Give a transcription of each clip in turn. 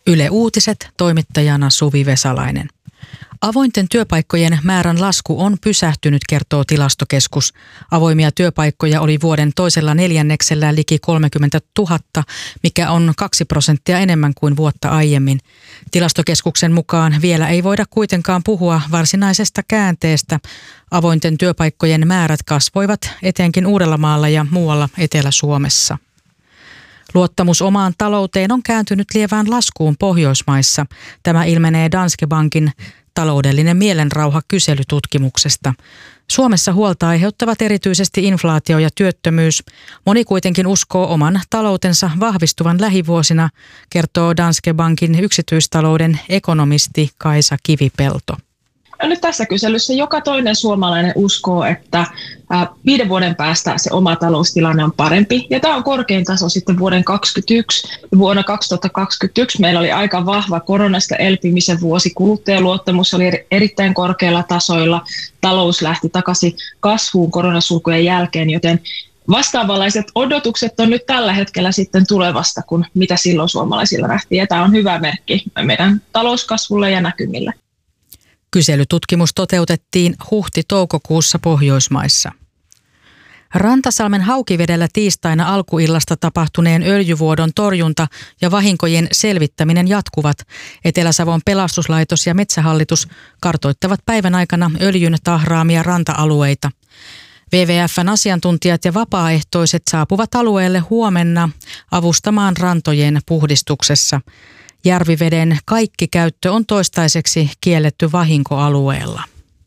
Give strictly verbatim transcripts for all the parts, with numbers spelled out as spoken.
Yle Uutiset, toimittajana Suvi Vesalainen. Avointen työpaikkojen määrän lasku on pysähtynyt, kertoo Tilastokeskus. Avoimia työpaikkoja oli vuoden toisella neljänneksellä liki kolmekymmentätuhatta, mikä on kaksi prosenttia enemmän kuin vuotta aiemmin. Tilastokeskuksen mukaan vielä ei voida kuitenkaan puhua varsinaisesta käänteestä. Avointen työpaikkojen määrät kasvoivat etenkin Uudellamaalla ja muualla Etelä-Suomessa. Luottamus omaan talouteen on kääntynyt lievään laskuun Pohjoismaissa. Tämä ilmenee Danske Bankin taloudellinen mielenrauha kyselytutkimuksesta. Suomessa huolta aiheuttavat erityisesti inflaatio ja työttömyys. Moni kuitenkin uskoo oman taloutensa vahvistuvan lähivuosina, kertoo Danske Bankin yksityistalouden ekonomisti Kaisa Kivipelto. Nyt tässä kyselyssä joka toinen suomalainen uskoo, että viiden vuoden päästä se oma taloustilanne on parempi. Ja tämä on korkein taso sitten vuoden kaksituhattakaksikymmentäyksi. Vuonna kaksituhattakaksikymmentäyksi meillä oli aika vahva koronasta elpymisen vuosi. Kuluttajaluottamus oli erittäin korkeilla tasoilla. Talous lähti takaisin kasvuun koronasulkujen jälkeen, joten vastaavanlaiset odotukset on nyt tällä hetkellä sitten tulevasta, kuin mitä silloin suomalaisilla nähtiin. Ja tämä on hyvä merkki meidän talouskasvulle ja näkymille. Kyselytutkimus toteutettiin huhti-toukokuussa Pohjoismaissa. Rantasalmen Haukivedellä tiistaina alkuillasta tapahtuneen öljyvuodon torjunta ja vahinkojen selvittäminen jatkuvat. Etelä-Savon pelastuslaitos ja Metsähallitus kartoittavat päivän aikana öljyn tahraamia ranta-alueita. W W F:n asiantuntijat ja vapaaehtoiset saapuvat alueelle huomenna avustamaan rantojen puhdistuksessa. Järviveden kaikki käyttö on toistaiseksi kielletty vahinkoalueella.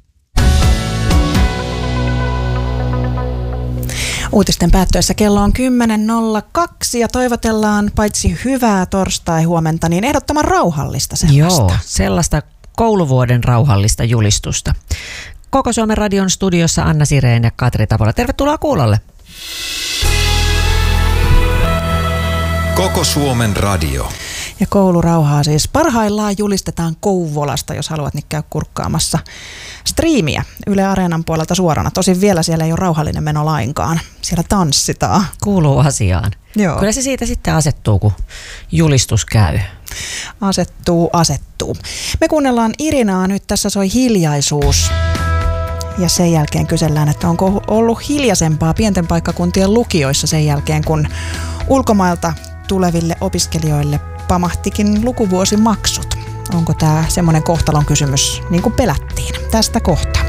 Uutisten päättyessä kello on kymmenen nolla kaksi ja toivotellaan paitsi hyvää torstai-huomenta, niin ehdottoman rauhallista sellaista. Joo, sellaista kouluvuoden rauhallista julistusta. Koko Suomen radion studiossa Anna Sireen ja Katri Tapola. Tervetuloa kuulolle. Koko Suomen radio. Ja koulurauhaa siis parhaillaan julistetaan Kouvolasta, jos haluat, niin käy kurkkaamassa striimiä Yle Areenan puolelta suorana. Tosin vielä siellä ei ole rauhallinen meno lainkaan. Siellä tanssitaan. Kuuluu asiaan. Joo. Kyllä se siitä sitten asettuu, kun julistus käy. Asettuu, asettuu. Me kuunnellaan Irinaa, nyt tässä soi Hiljaisuus. Ja sen jälkeen kysellään, että onko ollut hiljaisempaa pienten paikkakuntien lukioissa sen jälkeen, kun ulkomailta tuleville opiskelijoille pamahtikin lukuvuosimaksut. Onko tämä semmoinen kohtalon kysymys, niin kuin pelättiin? Tästä kohta.